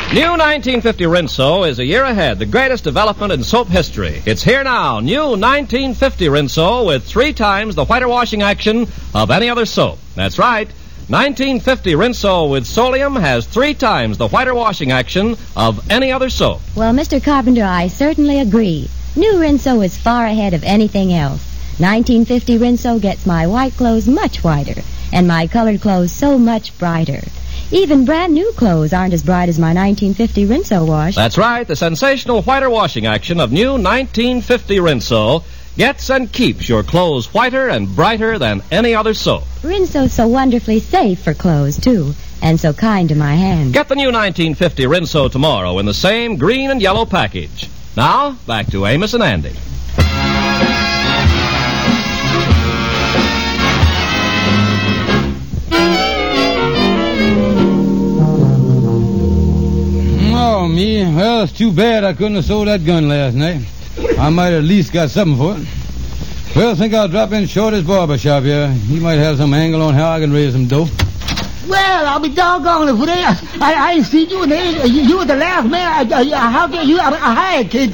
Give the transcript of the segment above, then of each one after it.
New 1950 Rinso is a year ahead, the greatest development in soap history. It's here now, new 1950 Rinso with 3 times the whiter washing action of any other soap. That's right, 1950 Rinso with Solium has 3 times the whiter washing action of any other soap. Well, Mr. Carpenter, I certainly agree. New Rinso is far ahead of anything else. 1950 Rinso gets my white clothes much whiter, and my colored clothes so much brighter. Even brand new clothes aren't as bright as my 1950 Rinso wash. That's right. The sensational whiter washing action of new 1950 Rinso gets and keeps your clothes whiter and brighter than any other soap. Rinso's so wonderfully safe for clothes, too, and so kind to my hands. Get the new 1950 Rinso tomorrow in the same green and yellow package. Now, back to Amos and Andy. Oh, me. Well, it's too bad I couldn't have sold that gun last night. I might have at least got something for it. Well, I think I'll drop in Shorty's barber shop here. He might have some angle on how I can raise some dough. Well, I'll be doggone if I ain't seen you in there. You were the last man. How dare you? I hired kid,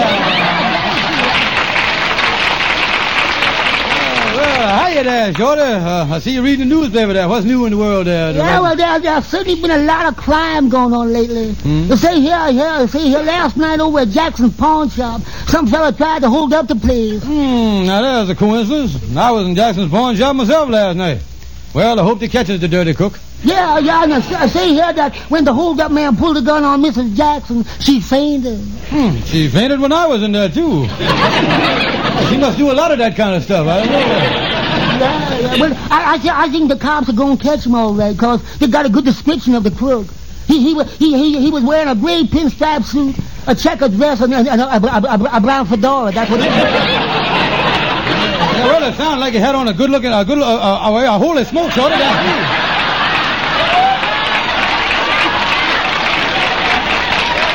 Well, hiya there, Shorty. I see you reading the newspaper there. What's new in the world there? Yeah, well, there's certainly been a lot of crime going on lately. They say here, last night over at Jackson's pawn shop, some fella tried to hold up the place. Now there's a coincidence. I was in Jackson's pawn shop myself last night. Well, I hope he catches the dirty cook. Yeah, and I say here that when the hold-up man pulled the gun on Mrs. Jackson, she fainted. She fainted when I was in there, too. She must do a lot of that kind of stuff. I don't know that. Yeah. Well, I think the cops are going to catch him all right, because they got a good description of the crook. He was wearing a gray pinstripe suit, a checkered dress, and a brown fedora. That's what he was. Yeah, well, it sounds like he had on a good-looking, a holy smoke, Shorty.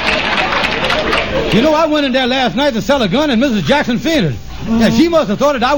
You know, I went in there last night to sell a gun, and Mrs. Jackson fainted. Yeah, she must have thought that I